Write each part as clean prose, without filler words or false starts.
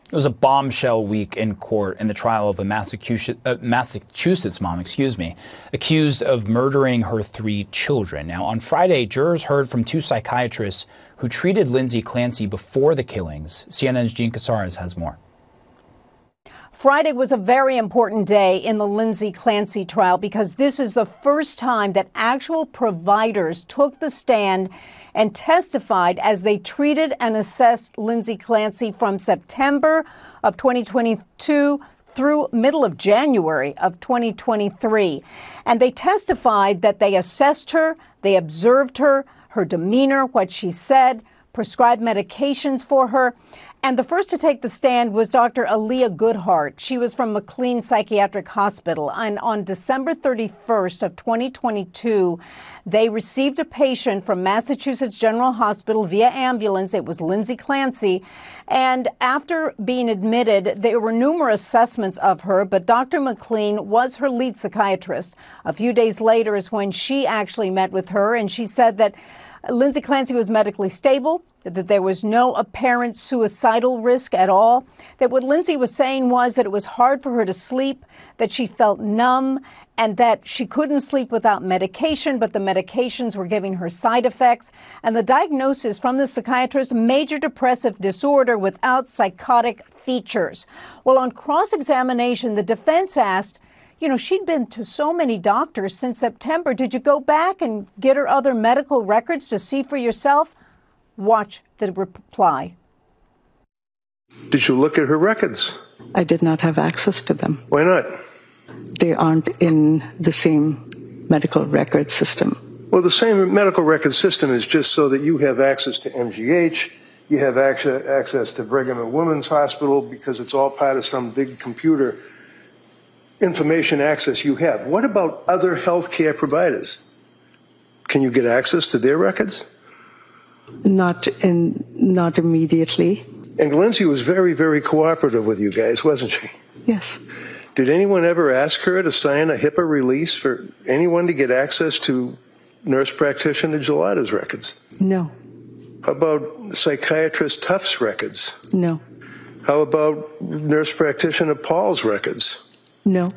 It was a bombshell week in court in the trial of a Massachusetts mom, accused of murdering her 3 children. Now, on Friday, jurors heard from 2 psychiatrists who treated Lindsay Clancy before the killings. CNN's Jean Casares has more. Friday was a very important day in the Lindsay Clancy trial because this is the first time that actual providers took the stand and testified as they treated and assessed Lindsay Clancy from September of 2022 through middle of January of 2023. And they testified that they assessed her, they observed her, her demeanor, what she said, prescribed medications for her. And the first to take the stand was Dr. Aaliyah Goodhart. She was from McLean Psychiatric Hospital. And on December 31st of 2022, they received a patient from Massachusetts General Hospital via ambulance. It was Lindsay Clancy. And after being admitted, there were numerous assessments of her, but Dr. McLean was her lead psychiatrist. A few days later is when she actually met with her, and she said that Lindsay Clancy was medically stable, that there was no apparent suicidal risk at all, that what Lindsay was saying was that it was hard for her to sleep, that she felt numb, and that she couldn't sleep without medication, but the medications were giving her side effects. And the diagnosis from the psychiatrist, major depressive disorder without psychotic features. Well, on cross-examination, the defense asked, she'd been to so many doctors since September. Did you go back and get her other medical records to see for yourself? Watch the reply. Did you look at her records? I did not have access to them. Why not? They aren't in the same medical record system. Well, the same medical record system is just so that you have access to MGH, you have access to Brigham and Women's Hospital, because it's all part of some big computer information access you have. What about other healthcare providers? Can you get access to their records? Not immediately. And Lindsay was very, very cooperative with you guys, wasn't she? Yes. Did anyone ever ask her to sign a HIPAA release for anyone to get access to Nurse Practitioner Gelada's records? No. How about Psychiatrist Tufts' records? No. How about Nurse Practitioner Paul's records? No.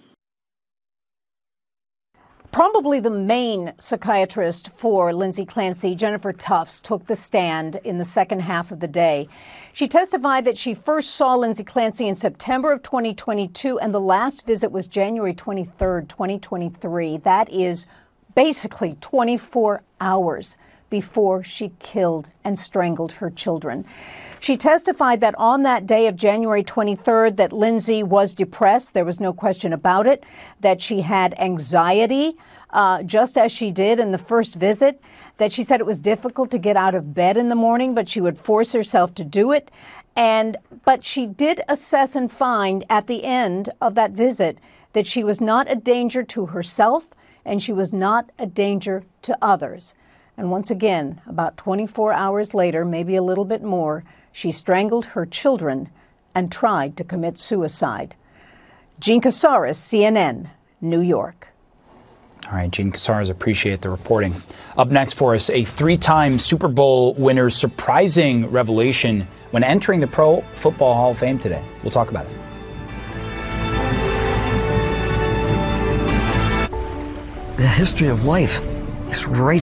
Probably the main psychiatrist for Lindsay Clancy, Jennifer Tufts, took the stand in the second half of the day. She testified that she first saw Lindsay Clancy in September of 2022, and the last visit was January 23rd, 2023. That is basically 24 hours before she killed and strangled her children. She testified that on that day of January 23rd that Lindsay was depressed. There was no question about it, that she had anxiety, just as she did in the first visit, that she said it was difficult to get out of bed in the morning, but she would force herself to do it. But she did assess and find at the end of that visit that she was not a danger to herself and she was not a danger to others. And once again, about 24 hours later, maybe a little bit more, she strangled her children and tried to commit suicide. Jean Casares, CNN, New York. All right, Jean Casares, appreciate the reporting. Up next for us, a 3-time Super Bowl winner's surprising revelation when entering the Pro Football Hall of Fame today. We'll talk about it. The history of life is right